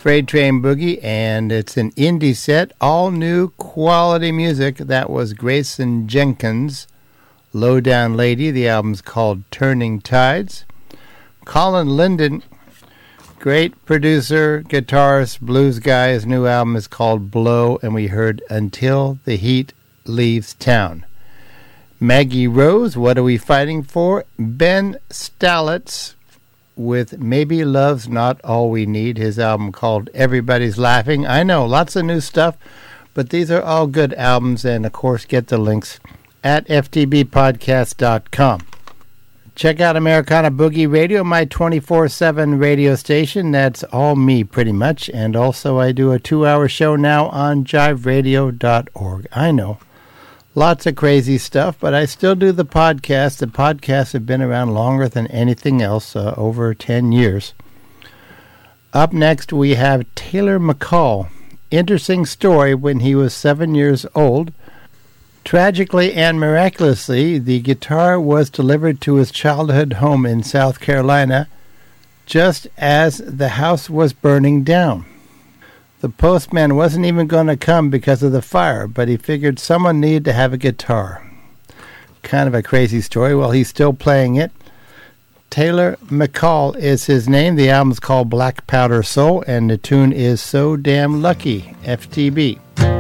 Freight Train Boogie, and it's an indie set, all new quality music. That was Grayson Jenkins, Low Down Lady. The album's called Turning Tides. Colin Linden, great producer, guitarist, blues guy. His new album is called Blow, and we heard Until the Heat Leaves Town. Maggie Rose, What Are We Fighting For? Ben Stalitz with Maybe Love's Not All We Need, his album called Everybody's Laughing. I know, lots of new stuff, but these are all good albums, and of course get the links at ftbpodcast.com. Check out Americana Boogie Radio, my 24/7 radio station. That's all me, pretty much. And also I do a 2-hour show now on jiveradio.org. I know, lots of crazy stuff, but I still do the podcast. The podcasts have been around longer than anything else, over 10 years. Up next, we have Taylor McCall. Interesting story. When he was 7 years old, tragically and miraculously, the guitar was delivered to his childhood home in South Carolina just as the house was burning down. The postman wasn't even going to come because of the fire, but he figured someone needed to have a guitar. Kind of a crazy story. Well, he's still playing it. Taylor McCall is his name. The album's called Black Powder Soul, and the tune is So Damn Lucky, FTB.